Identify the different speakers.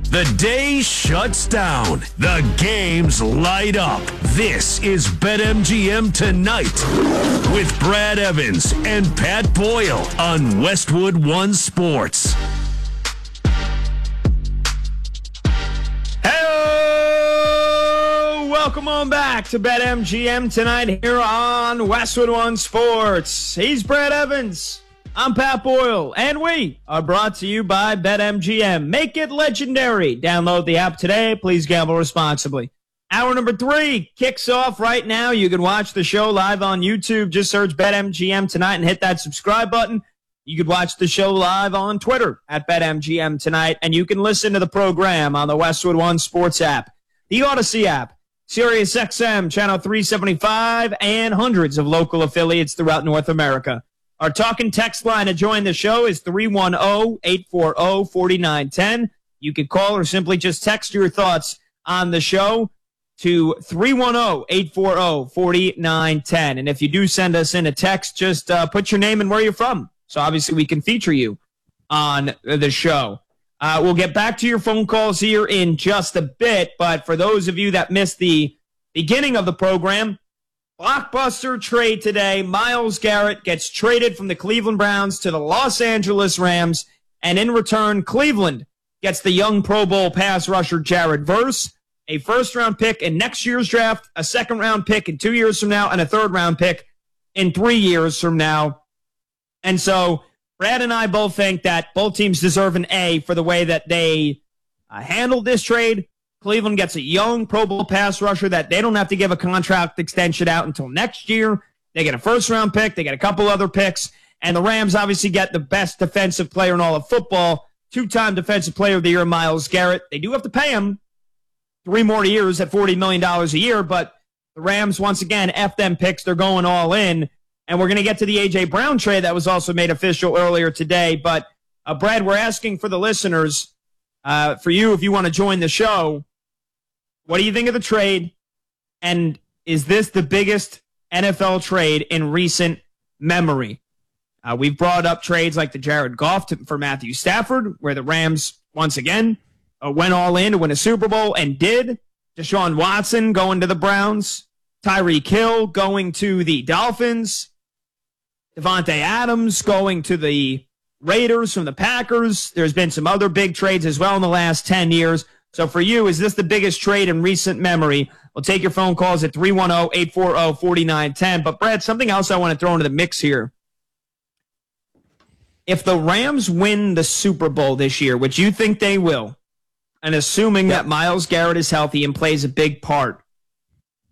Speaker 1: The day shuts down. The games light up. This is BetMGM Tonight with Brad Evans and Pat Boyle on Westwood One Sports.
Speaker 2: Hello! Welcome on back to BetMGM Tonight here on Westwood One Sports. He's Brad Evans. I'm Pat Boyle, and we are brought to you by BetMGM. Make it legendary. Download the app today. Please gamble responsibly. Hour number 3 kicks off right now. You can watch the show live on YouTube. Just search BetMGM Tonight and hit that subscribe button. You could watch the show live on Twitter at BetMGM Tonight, and you can listen to the program on the Westwood One Sports app, the Odyssey app, SiriusXM, Channel 375, and hundreds of local affiliates throughout North America. Our talk and text line to join the show is 310-840-4910. You can call or simply just text your thoughts on the show to 310-840-4910. And if you do send us in a text, just put your name and where you're from. So obviously we can feature you on the show. We'll get back to your phone calls here in just a bit. But for those of you that missed the beginning of the program, blockbuster trade today. Myles Garrett gets traded from the Cleveland Browns to the Los Angeles Rams. And in return, Cleveland gets the young Pro Bowl pass rusher Jared Verse, a first-round pick in next year's draft, a second-round pick in 2 years from now, and a third-round pick in 3 years from now. And so Brad and I both think that both teams deserve an A for the way that they handled this trade. Cleveland gets a young Pro Bowl pass rusher that they don't have to give a contract extension out until next year. They get a first-round pick. They get a couple other picks. And the Rams obviously get the best defensive player in all of football, two-time Defensive Player of the Year, Myles Garrett. They do have to pay him 3 more years at $40 million a year, but the Rams, once again, F them picks. They're going all in. And we're going to get to the A.J. Brown trade that was also made official earlier today. But, Brad, we're asking for the listeners, for you, if you want to join the show, what do you think of the trade? And is this the biggest NFL trade in recent memory? We've brought up trades like the Jared Goff for Matthew Stafford, where the Rams, once again, went all in to win a Super Bowl and did. Deshaun Watson going to the Browns. Tyreek Hill going to the Dolphins. Devontae Adams going to the Raiders from the Packers. There's been some other big trades as well in the last 10 years. So for you, is this the biggest trade in recent memory? We'll take your phone calls at 310-840-4910. But, Brad, something else I want to throw into the mix here. If the Rams win the Super Bowl this year, which you think they will, and assuming that Myles Garrett is healthy and plays a big part,